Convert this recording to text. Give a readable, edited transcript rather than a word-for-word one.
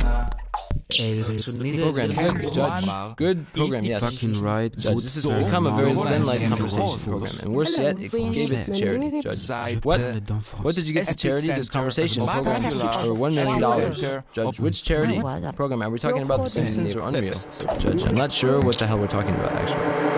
Program, good, Judge. Good program, yes. Fucking right. Judge, this has become a very zen-like conversation program, and worse yet, it gave it to charity, Judge. What did you get to charity this conversation program for $1 million? Judge, which charity program? Are we talking about The Simpsons or Unreal? Judge, I'm not sure what the hell we're talking about, actually.